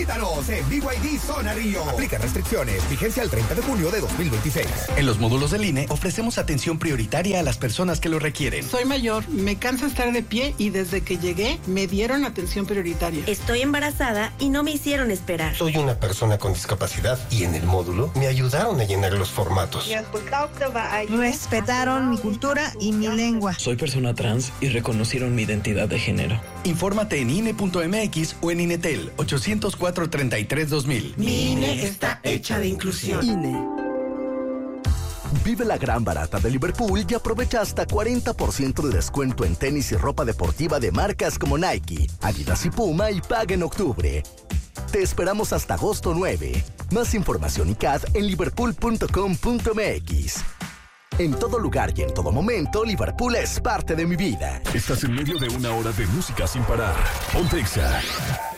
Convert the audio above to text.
Visítanos en BYD Zona Río. Aplica restricciones. Vigencia el 30 de junio de 2026. En los módulos del INE ofrecemos atención prioritaria a las personas que lo requieren. Soy mayor, me cansa estar de pie y desde que llegué me dieron atención prioritaria. Estoy embarazada y no me hicieron esperar. Soy una persona con discapacidad y en el módulo me ayudaron a llenar los formatos. Respetaron mi cultura y mi lengua. Soy persona trans y reconocieron mi identidad de género. Infórmate en INE.mx o en INETEL 804-33-2000. Mi INE está hecha de inclusión. INE. Vive la gran barata de Liverpool y aprovecha hasta 40% de descuento en tenis y ropa deportiva de marcas como Nike, Adidas y Puma y paga en octubre. Te esperamos hasta agosto 9. Más información y CAD en liverpool.com.mx. En todo lugar y en todo momento, Liverpool es parte de mi vida. Estás en medio de una hora de música sin parar. Ponte Exa.